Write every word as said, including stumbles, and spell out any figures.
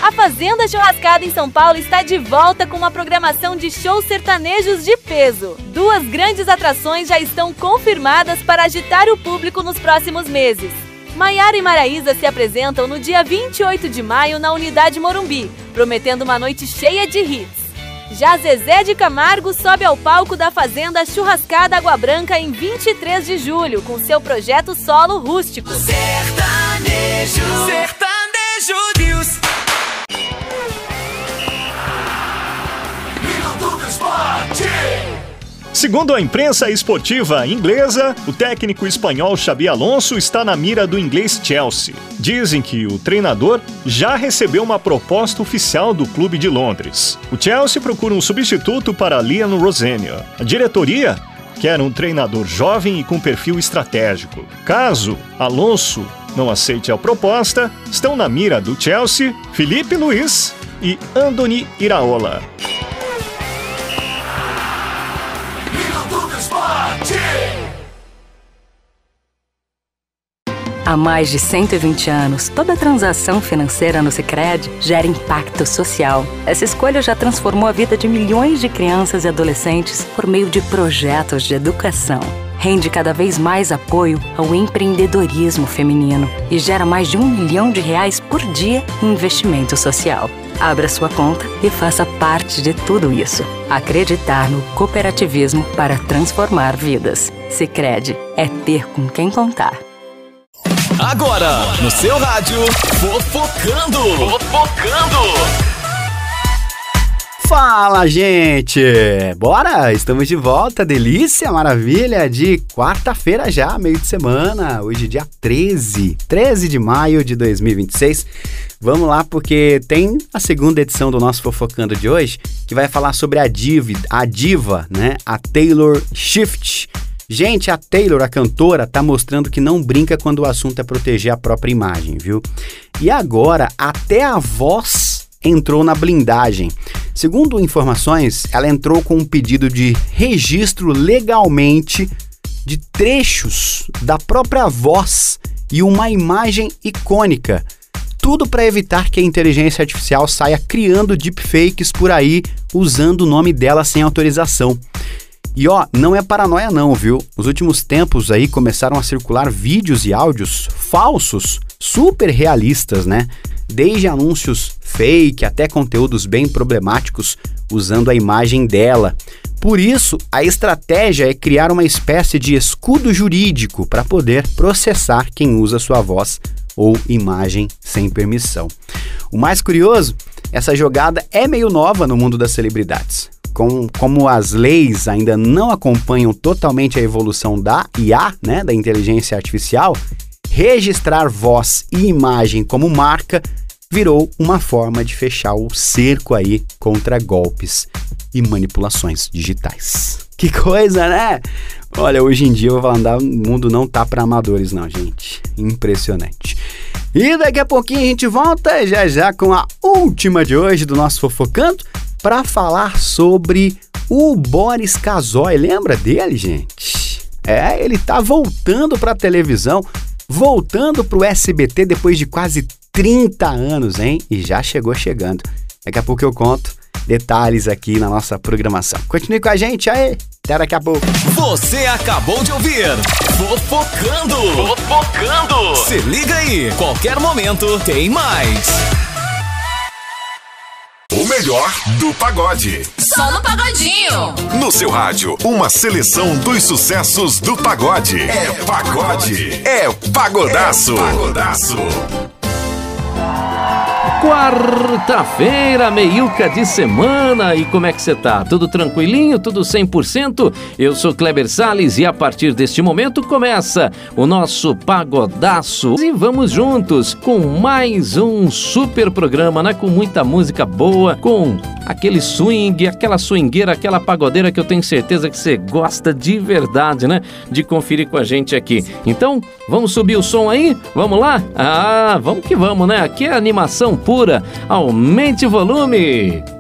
A Fazenda Churrascada em São Paulo está de volta com uma programação de shows sertanejos de peso. Duas grandes atrações já estão confirmadas para agitar o público nos próximos meses. Maiara e Maraísa se apresentam no dia vinte e oito de maio na Unidade Morumbi, prometendo uma noite cheia de hits. Já Zezé de Camargo sobe ao palco da Fazenda Churrascada Água Branca em vinte e três de julho, com seu projeto solo rústico. Sertanejo, sertanejo Deus. Segundo a imprensa esportiva inglesa, o técnico espanhol Xabi Alonso está na mira do inglês Chelsea. Dizem que o treinador já recebeu uma proposta oficial do clube de Londres. O Chelsea procura um substituto para Liam Rosenior. A diretoria quer um treinador jovem e com perfil estratégico. Caso Alonso não aceite a proposta, estão na mira do Chelsea Felipe Luiz e Andoni Iraola. Há mais de cento e vinte anos, toda transação financeira no Sicredi gera impacto social. Essa escolha já transformou a vida de milhões de crianças e adolescentes por meio de projetos de educação. Rende cada vez mais apoio ao empreendedorismo feminino e gera mais de um milhão de reais por dia em investimento social. Abra sua conta e faça parte de tudo isso. Acreditar no cooperativismo para transformar vidas. Sicredi é ter com quem contar. Agora, no seu rádio, Fofocando. Fofocando. Fala, gente! Bora? Estamos de volta, delícia, maravilha, de quarta-feira já, meio de semana, hoje dia treze, treze de maio de dois mil e vinte e seis. Vamos lá, porque tem a segunda edição do nosso Fofocando de hoje, que vai falar sobre a diva, a diva, né, a Taylor Swift. Gente, a Taylor, a cantora, tá mostrando que não brinca quando o assunto é proteger a própria imagem, viu? E agora, até a voz entrou na blindagem. Segundo informações, ela entrou com um pedido de registro legalmente de trechos da própria voz e uma imagem icônica. Tudo para evitar que a inteligência artificial saia criando deepfakes por aí usando o nome dela sem autorização. E ó, não é paranoia não, viu? Nos últimos tempos aí começaram a circular vídeos e áudios falsos, super realistas, né? Desde anúncios fake até conteúdos bem problemáticos usando a imagem dela. Por isso, a estratégia é criar uma espécie de escudo jurídico para poder processar quem usa sua voz ou imagem sem permissão. O mais curioso, essa jogada é meio nova no mundo das celebridades. Com, como as leis ainda não acompanham totalmente a evolução da I A, né, da inteligência artificial, registrar voz e imagem como marca virou uma forma de fechar o cerco aí contra golpes e manipulações digitais. Que coisa, né? Olha, hoje em dia eu vou andar, o mundo não tá para amadores não, gente. Impressionante. E daqui a pouquinho a gente volta já já com a última de hoje do nosso Fofocando, para falar sobre o Boris Casoy. Lembra dele, gente? É, ele tá voltando para a televisão, voltando para o S B T depois de quase trinta anos, hein? E já chegou chegando. Daqui a pouco eu conto detalhes aqui na nossa programação. Continue com a gente aí. Até daqui a pouco. Você acabou de ouvir Fofocando. Fofocando. Se liga aí, qualquer momento tem mais. O melhor do pagode. Só no Pagodinho. No seu rádio, uma seleção dos sucessos do pagode. É pagode. É pagodaço. É pagodaço. Quarta-feira, meiuca de semana, e como é que você tá? Tudo tranquilinho? Tudo cem por cento? Eu sou Kleber Salles e a partir deste momento começa o nosso Pagodaço. E vamos juntos com mais um super programa, né? Com muita música boa, com aquele swing, aquela swingueira, aquela pagodeira que eu tenho certeza que você gosta de verdade, né? De conferir com a gente aqui. Então, vamos subir o som aí? Vamos lá? Ah, vamos que vamos, né? Aqui é animação pura. Aumente o volume.